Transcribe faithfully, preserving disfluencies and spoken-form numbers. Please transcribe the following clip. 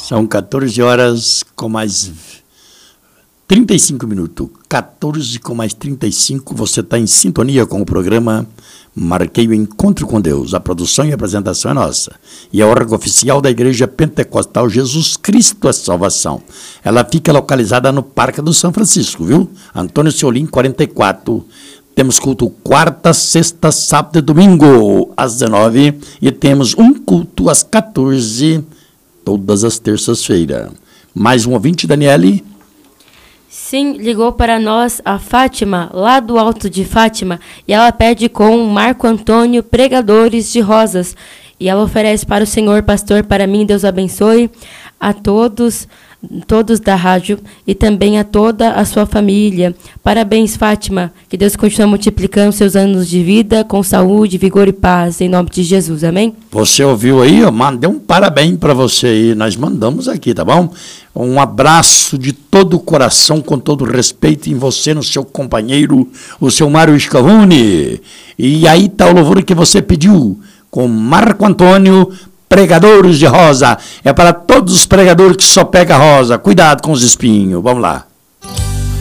São quatorze horas com mais trinta e cinco minutos. quatorze com mais trinta e cinco. Você está em sintonia com o programa Marquei o Encontro com Deus. A produção e a apresentação é nossa. E é órgão oficial da Igreja Pentecostal Jesus Cristo é Salvação. Ela fica localizada no Parque do São Francisco, viu? Antônio Seolim, quarenta e quatro. Temos culto quarta, sexta, sábado e domingo, às dezenove. E temos um culto às quatorze, todas as terças-feiras. Mais um ouvinte, Daniele? Sim, ligou para nós a Fátima, lá do Alto de Fátima, e ela pede com Marco Antônio Pregadores de Rosas. E ela oferece para o Senhor, pastor, para mim, Deus abençoe a todos, todos da rádio e também a toda a sua família. Parabéns, Fátima, que Deus continue multiplicando seus anos de vida com saúde, vigor e paz, em nome de Jesus, amém? Você ouviu aí? Eu mandei um parabéns para você aí, nós mandamos aqui, tá bom? Um abraço de todo o coração, com todo respeito em você, no seu companheiro, o seu Mário Scavone. E aí está o louvor que você pediu, com Marco Antônio Pregadores de Rosa. É para todos os pregadores que só pegam rosa. Cuidado com os espinhos. Vamos lá.